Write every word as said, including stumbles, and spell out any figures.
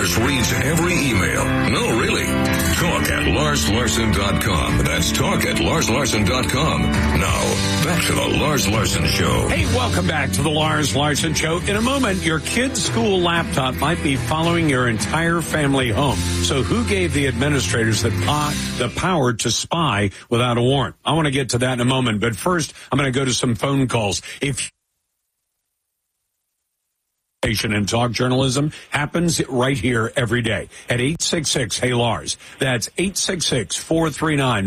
Lars reads every email. No, really. Talk at Lars Larson dot com. That's talk at Lars Larson dot com. Now, back to the Lars Larson Show. Hey, welcome back to the Lars Larson Show. In a moment, your kid's school laptop might be following your entire family home. So who gave the administrators the, po- the power to spy without a warrant? I want to get to that in a moment. But first, I'm going to go to some phone calls. If and talk journalism happens right here every day at eight six six, hey Lars. That's eight six six, four three nine